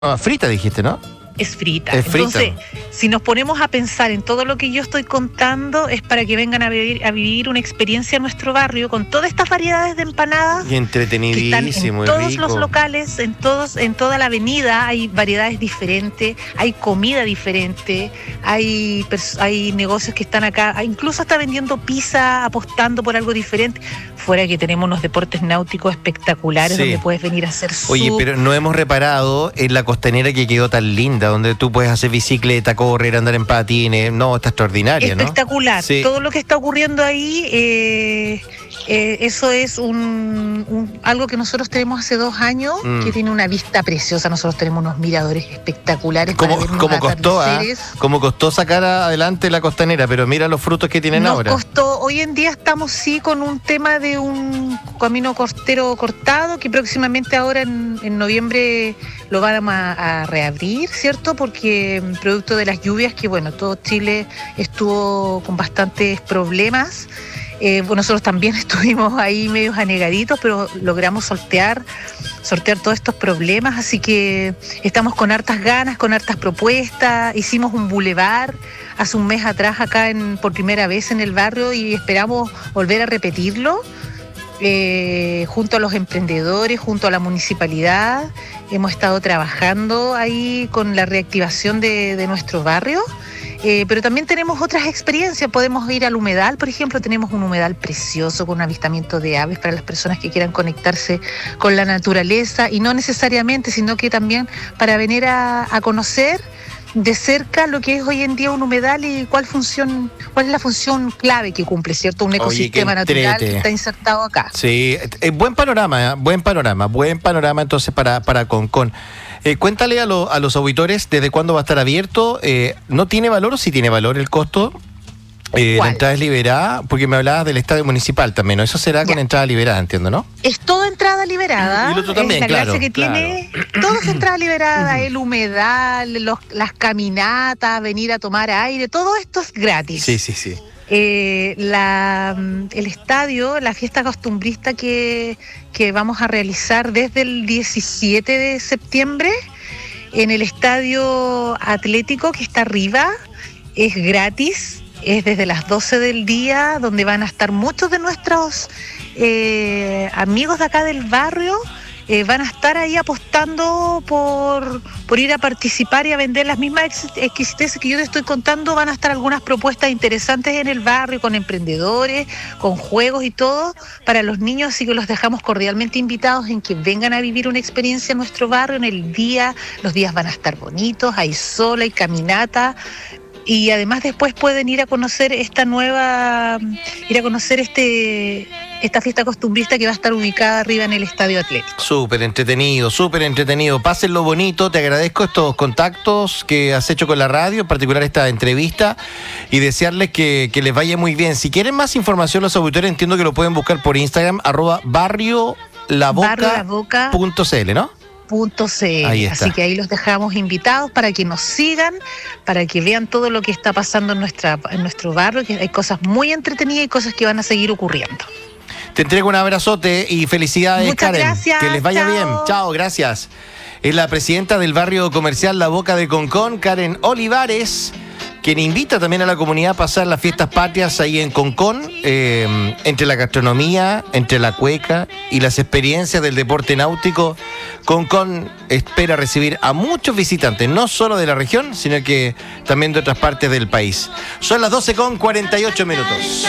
Frita dijiste, ¿no? Es frita. Es frita. Entonces, si nos ponemos a pensar en todo lo que yo estoy contando, es para que vengan a vivir una experiencia en nuestro barrio con todas estas variedades de empanadas. Y entretenidísimo, que están en y todos los locales, en toda la avenida hay variedades diferentes, hay comida diferente, hay negocios que están acá, incluso está vendiendo pizza, apostando por algo diferente. Fuera que tenemos unos deportes náuticos espectaculares, sí, donde puedes venir a hacer surf. Oye, pero no hemos reparado en la costanera que quedó tan linda, donde tú puedes hacer bicicleta, correr, andar en patines. No, está extraordinaria, ¿no? Espectacular. Sí. Todo lo que está ocurriendo ahí, eso es algo que nosotros tenemos hace 2 años, que tiene una vista preciosa. Nosotros tenemos unos miradores espectaculares. ¿Cómo costó sacar adelante la costanera? Pero mira los frutos que tienen ahora. Hoy en día estamos sí con un tema de un camino costero cortado, que próximamente ahora en noviembre lo van a reabrir, ¿cierto? Porque producto de las lluvias, que bueno, todo Chile estuvo con bastantes problemas. Nosotros también estuvimos ahí medios anegaditos, pero logramos sortear todos estos problemas, así que estamos con hartas ganas, con hartas propuestas. Hicimos un bulevar hace un mes atrás acá por primera vez en el barrio y esperamos volver a repetirlo. Junto a los emprendedores, junto a la municipalidad, hemos estado trabajando ahí con la reactivación de nuestro barrio. Pero también tenemos otras experiencias. Podemos ir al humedal, por ejemplo. Tenemos un humedal precioso con un avistamiento de aves para las personas que quieran conectarse con la naturaleza, y no necesariamente, sino que también para venir a conocer de cerca lo que es hoy en día un humedal y cuál es la función clave que cumple, ¿cierto? Un ecosistema natural que está insertado acá. Sí, buen panorama entonces para Concón. Cuéntale a los auditores desde cuándo va a estar abierto. ¿No tiene valor o sí tiene valor el costo? La entrada es liberada, porque me hablabas del estadio municipal también, ¿no? Eso será con entrada liberada, entiendo, ¿no? Es toda entrada liberada. Y el otro también, es la gracia que tiene, todo es entrada liberada, el humedal, las caminatas, venir a tomar aire, todo esto es gratis. Sí. El estadio, la fiesta costumbrista que vamos a realizar desde el 17 de septiembre en el estadio atlético que está arriba, es gratis. Es desde las 12 del día, donde van a estar muchos de nuestros amigos de acá del barrio. Van a estar ahí apostando por ir a participar y a vender las mismas exquisiteces que yo te estoy contando. Van a estar algunas propuestas interesantes en el barrio, con emprendedores, con juegos y todo para los niños, así que los dejamos cordialmente invitados en que vengan a vivir una experiencia en nuestro barrio en el día. Los días van a estar bonitos, hay sol, hay caminata. Y además después pueden ir a conocer esta fiesta costumbrista que va a estar ubicada arriba en el Estadio Atlético. Súper entretenido. Pásenlo bonito, te agradezco estos contactos que has hecho con la radio, en particular esta entrevista, y desearles que les vaya muy bien. Si quieren más información los auditores, entiendo que lo pueden buscar por Instagram, @barriolaboca.cl, ¿no? Así que ahí los dejamos invitados para que nos sigan, para que vean todo lo que está pasando en nuestro barrio, que hay cosas muy entretenidas y cosas que van a seguir ocurriendo. Te entrego un abrazote y felicidades. Muchas Karen. Gracias. Que les vaya bien. Chao, gracias. Es la presidenta del barrio comercial La Boca de Concón, Karen Olivares, quien invita también a la comunidad a pasar las fiestas patrias ahí en Concón, entre la gastronomía, entre la cueca y las experiencias del deporte náutico. Concón espera recibir a muchos visitantes, no solo de la región, sino que también de otras partes del país. Son las 12:48.